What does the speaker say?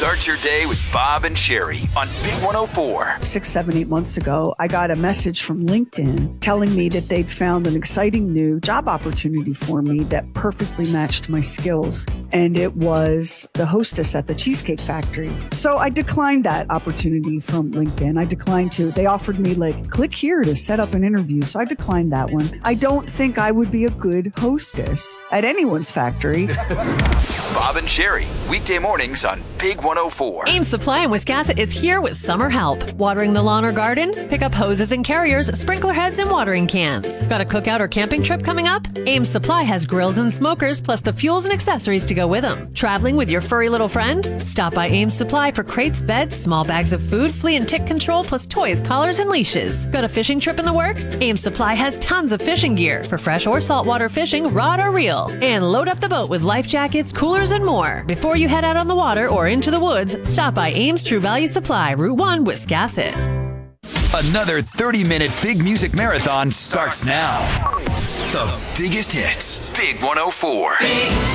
Start your day with Bob and Sherry on Big 104. 6, 7, 8 months ago, I got a message from LinkedIn telling me that they'd found an exciting new job opportunity for me that perfectly matched my skills. And it was the hostess at the Cheesecake Factory. So I declined that opportunity from LinkedIn. They offered me click here to set up an interview. So I declined that one. I don't think I would be a good hostess at anyone's factory. Bob and Sherry, weekday mornings on Big 104. Ames Supply in Wiscasset is here with summer help. Watering the lawn or garden? Pick up hoses and carriers, sprinkler heads, and watering cans. Got a cookout or camping trip coming up? Ames Supply has grills and smokers, plus the fuels and accessories to go with them. Traveling with your furry little friend? Stop by Ames Supply for crates, beds, small bags of food, flea and tick control, plus toys, collars, and leashes. Got a fishing trip in the works? Ames Supply has tons of fishing gear for fresh or saltwater fishing, rod or reel. And load up the boat with life jackets, coolers, and more. Before you head out on the water or into the woods, stop by Ames True Value Supply, Route 1, Wiscasset. Another 30-minute big music marathon starts now. The biggest hits. Big 104.